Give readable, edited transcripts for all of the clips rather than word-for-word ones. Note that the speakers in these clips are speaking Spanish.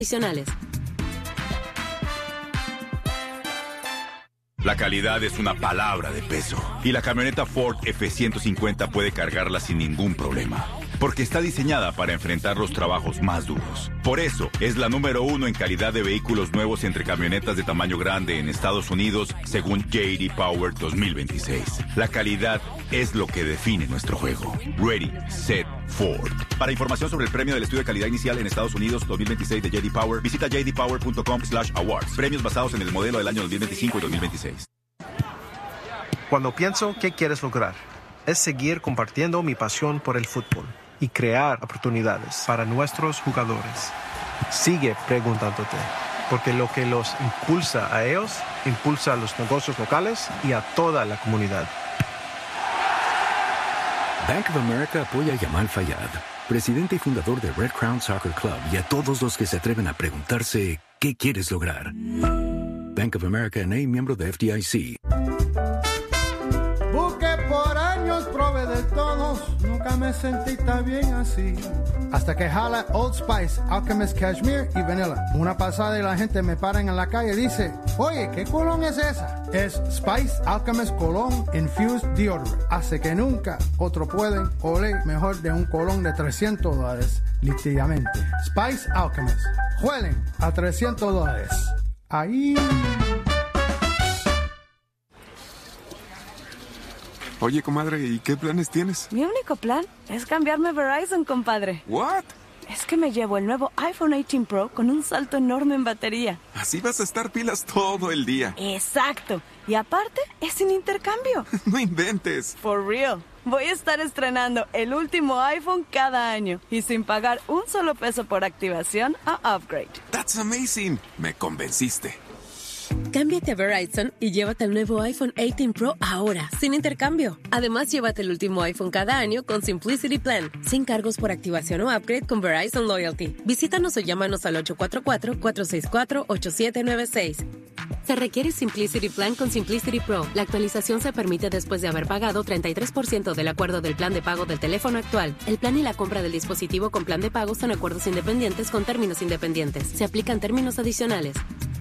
Adicionales. La calidad es una palabra de peso y la camioneta Ford F-150 puede cargarla sin ningún problema, porque está diseñada para enfrentar los trabajos más duros. Por eso, es la número 1 en calidad de vehículos nuevos entre camionetas de tamaño grande en Estados Unidos, según J.D. Power 2026. La calidad es lo que define nuestro juego. Ready, Set, Ford. Para información sobre el premio del estudio de calidad inicial en Estados Unidos 2026 de J.D. Power, visita jdpower.com/awards. Premios basados en el modelo del año 2025 y 2026. Cuando pienso qué quieres lograr, es seguir compartiendo mi pasión por el fútbol y crear oportunidades para nuestros jugadores. Sigue preguntándote, porque lo que los impulsa a ellos, impulsa a los negocios locales y a toda la comunidad. Bank of America apoya a Yamal Fayad, presidente y fundador de Red Crown Soccer Club, y a todos los que se atreven a preguntarse ¿qué quieres lograr? Bank of America N.A., miembro de FDIC. Busqué por años, probé de todos, nunca me sentí tan bien así. Hasta que jala Old Spice, Alchemist Cashmere y Vanilla. Una pasada y la gente me para en la calle y dice, oye, ¿qué colón es esa? Es Spice Alchemist Cologne Infused Deodorant. Hace que nunca otro pueden oler mejor de un colón de $300, literalmente. Spice Alchemist. Huelen a $300. Ahí. Oye, comadre, ¿y qué planes tienes? Mi único plan es cambiarme a Verizon, compadre. ¿What? Es que me llevo el nuevo iPhone 18 Pro con un salto enorme en batería. Así vas a estar pilas todo el día. Exacto. Y aparte, es sin intercambio. No inventes. For real. Voy a estar estrenando el último iPhone cada año y sin pagar un solo peso por activación o upgrade. That's amazing. Me convenciste. Cámbiate a Verizon y llévate el nuevo iPhone 18 Pro ahora, sin intercambio. Además, llévate el último iPhone cada año con Simplicity Plan, sin cargos por activación o upgrade con Verizon Loyalty. Visítanos o llámanos al 844-464-8796. Se requiere Simplicity Plan con Simplicity Pro. La actualización se permite después de haber pagado 33% del acuerdo del plan de pago del teléfono actual. El plan y la compra del dispositivo con plan de pago son acuerdos independientes con términos independientes. Se aplican términos adicionales.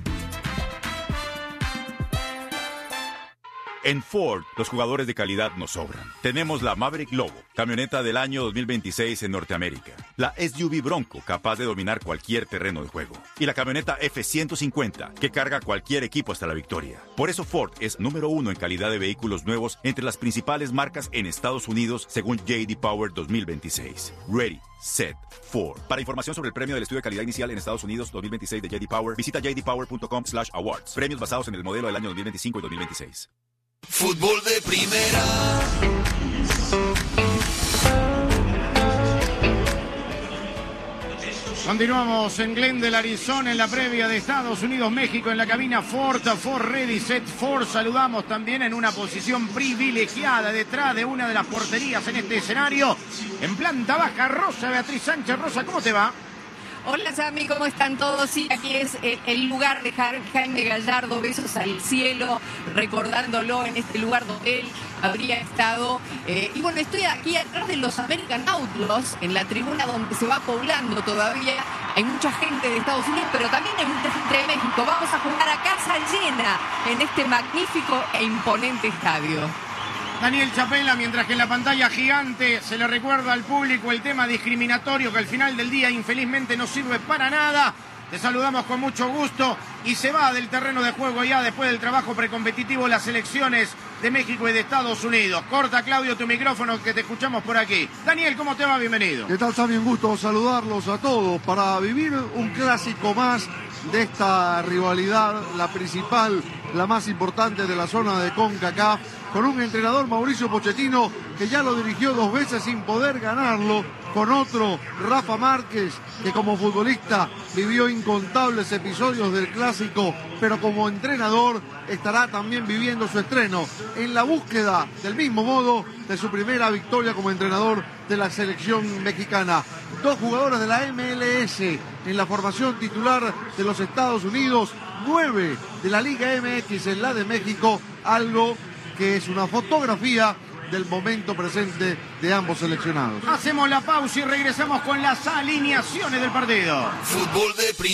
En Ford, los jugadores de calidad nos sobran. Tenemos la Maverick Lobo, camioneta del año 2026 en Norteamérica. La SUV Bronco, capaz de dominar cualquier terreno de juego. Y la camioneta F-150, que carga cualquier equipo hasta la victoria. Por eso Ford es número 1 en calidad de vehículos nuevos entre las principales marcas en Estados Unidos, según J.D. Power 2026. Ready, Set, Ford. Para información sobre el premio del estudio de calidad inicial en Estados Unidos 2026 de J.D. Power, visita jdpower.com/awards. Premios basados en el modelo del año 2025 y 2026. Fútbol de primera. Continuamos en Glendale, Arizona, en la previa de Estados Unidos-México, en la cabina Ford Ready, Set, Ford. Saludamos también en una posición privilegiada detrás de una de las porterías en este escenario. En planta baja, Rosa Beatriz Sánchez. Rosa, ¿cómo te va? Hola, Sammy, ¿cómo están todos? Sí, aquí es el lugar de Jaime Gallardo, besos al cielo, recordándolo en este lugar donde él habría estado. Y bueno, estoy aquí atrás de los American Outlaws, en la tribuna donde se va poblando todavía. Hay mucha gente de Estados Unidos, pero también hay mucha gente de México. Vamos a jugar a casa llena en este magnífico e imponente estadio. Daniel Chapela, mientras que en la pantalla gigante se le recuerda al público el tema discriminatorio que al final del día infelizmente no sirve para nada. Te saludamos con mucho gusto y se va del terreno de juego ya después del trabajo precompetitivo las selecciones de México y de Estados Unidos. Corta, Claudio, tu micrófono que te escuchamos por aquí. Daniel, ¿cómo te va? Bienvenido. ¿Qué tal, Sammy? Un gusto saludarlos a todos para vivir un clásico más de esta rivalidad, la principal, la más importante de la zona de CONCACAF, con un entrenador, Mauricio Pochettino, que ya lo dirigió 2 veces sin poder ganarlo, con otro, Rafa Márquez, que como futbolista vivió incontables episodios del clásico, pero como entrenador estará también viviendo su estreno en la búsqueda, del mismo modo, de su primera victoria como entrenador de la selección mexicana. 2 jugadores de la MLS en la formación titular de los Estados Unidos, 9 de la Liga MX en la de México, algo que es una fotografía del momento presente de ambos seleccionados. Hacemos la pausa y regresamos con las alineaciones del partido. Fútbol de primera.